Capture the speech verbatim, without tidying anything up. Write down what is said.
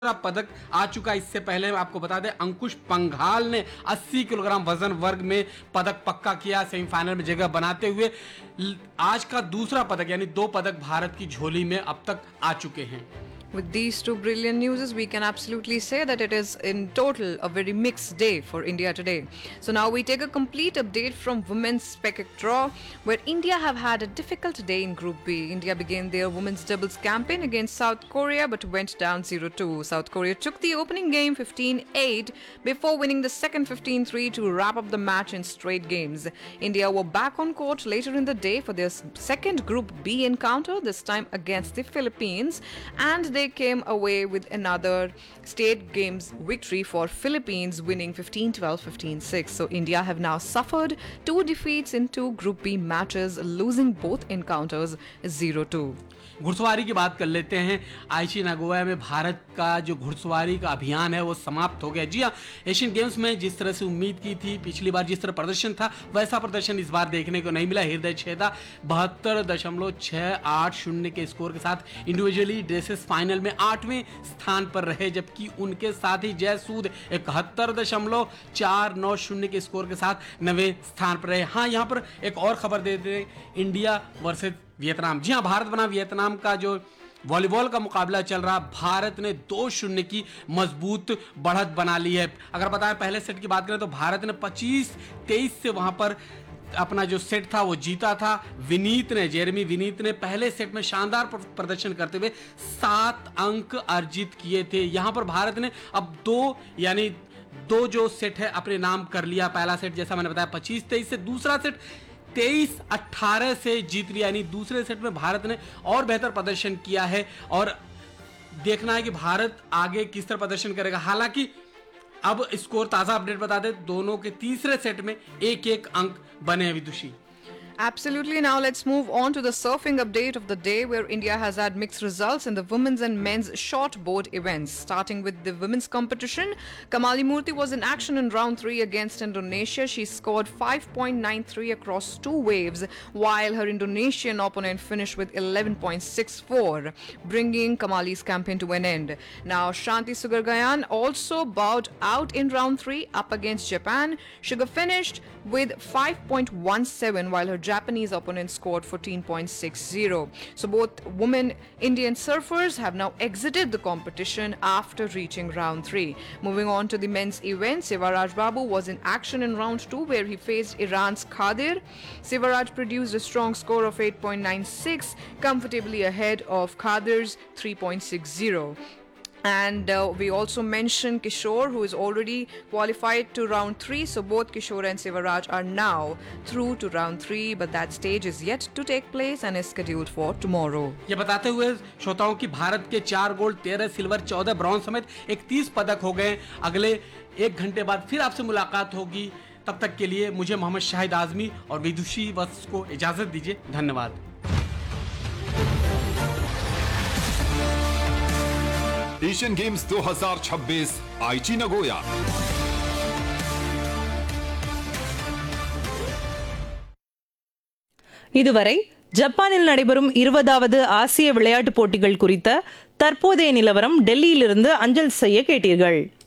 दूसरा पदक आ चुका। इससे पहले आपको बता दें अंकुश पंघाल ने अस्सी किलोग्राम वजन वर्ग में पदक पक्का किया, सेमीफाइनल में जगह बनाते हुए आज का दूसरा पदक यानी दो पदक भारत की झोली में अब तक आ चुके हैं। With these two brilliant news, we can absolutely say that it is in total a very mixed day for India today. So now we take a complete update from women's spectac draw, where India have had a difficult day in Group B. India began their women's doubles campaign against South Korea but went down zero two. South Korea took the opening game fifteen eight before winning the second fifteen three to wrap up the match in straight games. India were back on court later in the day for their second Group B encounter, this time against the Philippines, and they They came away with another state games victory for Philippines, winning fifteen twelve, fifteen six. So India have now suffered two defeats in two Group B matches, losing both encounters zero two. घुड़सवारी की बात कर लेते हैं। आईची Nagoya में भारत का जो घुड़सवारी का अभियान है वो समाप्त हो गया। जी हाँ, एशियन गेम्स में जिस तरह से उम्मीद की थी, पिछली बार जिस तरह प्रदर्शन था वैसा प्रदर्शन इस बार देखने को नहीं मिला। हृदय छेदा बहत्तर दशमलव छः आठ शून्य के स्कोर के साथ इंडिविजुअली ड्रेसेस फाइनल में आठवें स्थान पर रहे, जबकि उनके साथ ही जय सूद इकहत्तर दशमलव चार नौ शून्य के स्कोर के साथ नवे स्थान पर रहे। हाँ, यहाँ पर एक और खबर देते हैं, इंडिया वर्सेस वियतनाम। जी हाँ, भारत बना वियतनाम का जो वॉलीबॉल का मुकाबला चल रहा, भारत ने दो शून्य की मजबूत बढ़त बना ली है। अगर बताएं पहले सेट की बात करें तो भारत ने पच्चीस तेईस से वहां पर अपना जो सेट था वो जीता था। विनीत ने जेरेमी विनीत ने पहले सेट में शानदार प्रदर्शन करते हुए सात अंक अर्जित किए थे। यहां पर भारत ने अब दो यानी दो जो सेट है अपने नाम कर लिया। पहला सेट जैसा मैंने बताया पच्चीस तेईस से, दूसरा सेट तेईस अठारह से जीत लिया, यानी दूसरे सेट में भारत ने और बेहतर प्रदर्शन किया है और देखना है कि भारत आगे किस तरह प्रदर्शन करेगा। हालांकि अब स्कोर ताजा अपडेट बता दें, दोनों के तीसरे सेट में एक एक अंक बने हैं विदुषी। Absolutely. Now let's move on to the surfing update of the day, where India has had mixed results in the women's and men's shortboard events. Starting with the women's competition, Kamali Murthy was in action in round three against Indonesia. She scored five point nine three across two waves, while her Indonesian opponent finished with eleven point six four, bringing Kamali's campaign to an end. Now Shanti Sugargayan also bowed out in round three up against Japan. Sugar finished with five point one seven, while her Japanese opponent scored fourteen point six zero. So both women Indian surfers have now exited the competition after reaching round three. Moving on to the men's event, Sivaraj Babu was in action in round two, where he faced Iran's Khadir. Sivaraj produced a strong score of eight point nine six, comfortably ahead of Khadir's three point six zero. And uh, we also mentioned Kishore, who is already qualified to round three. So both Kishore and Sivaraj are now through to round three, but that stage is yet to take place and is scheduled for tomorrow. ये बताते हुए श्रोताओं की भारत के चार gold, तेरह silver, चौदह bronze समेत इकतीस पदक हो गए। अगले एक घंटे बाद फिर आपसे मुलाकात होगी। तब तक के लिए मुझे मोहम्मद शाहिद आजमी और विदुषी वत्स को इजाजत दीजिए। धन्यवाद। एशियन गेम्स दो हज़ार छब्बीस आईची नगोया। இதுவரை ஜப்பானில் நடைபெறும் இருபதாவது ஆசிய விளையாட்டுப் போட்டிகள் குறித்த தற்போதைய நிலவரம் டெல்லியிலிருந்து அஞ்சல் செய்ய கேட்டீர்கள்.